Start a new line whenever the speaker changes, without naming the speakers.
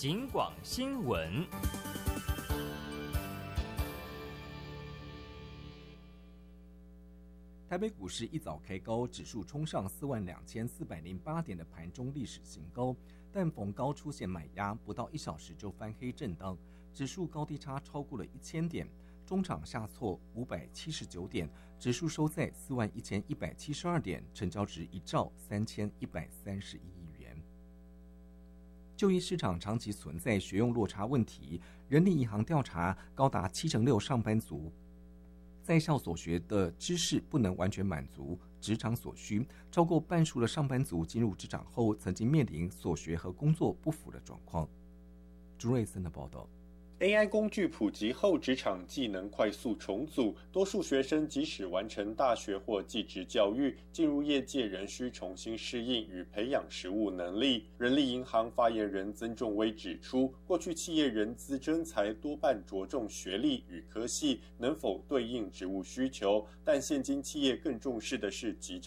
警广新闻。
台北股市一早开高，指数冲上42408点的盘中历史新高，但逢高出现买压，不到1小时就翻黑震荡，指数高低差超过了1000点，中场下挫579点，指数收在41172点，成交值1兆3131亿元。就业市场长期存在学用落差问题，人力银行调查高达76%上班族在校所学的知识不能完全满足职场所需，超过半数的上班族进入职场后，曾经面临所学和工作不符的状况。朱瑞森的报道。
AI 工具普及后，职场技能快速重组，多数学生即使完成大学或技职教育，进入业界仍需重新适应与培养实务能力。人力银行发言人曾仲威指出，过去企业人资征才多半着重学历与科系能否对应职务需求，但现今企业更重视的是即